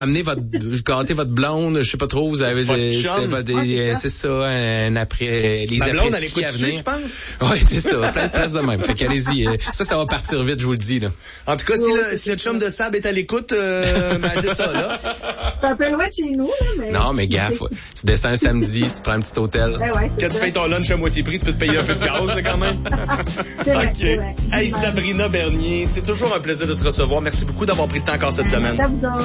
gâter votre blonde, je sais pas trop, vous avez c'est ça, après les ma blonde, elle après-ski écoute à venir. tu penses? Oui, c'est ça, plein de places de même. Fait qu'allez-y, ça va partir vite, je vous le dis, là. En tout cas, si le chum de Sab est à l'écoute, c'est ça, là. C'est un peu loin de chez nous, là, mais... Non, mais gaffe, tu descends un samedi, tu prends un petit hôtel. Ben ouais, Quand tu payes ton lunch à moitié prix, tu peux te payer un peu de gaz, là, quand même. c'est vrai, OK. c'est vrai. Hey, Sabrina Bernier, c'est toujours un plaisir de te recevoir. Merci beaucoup d'avoir pris le temps encore cette semaine. Ça vous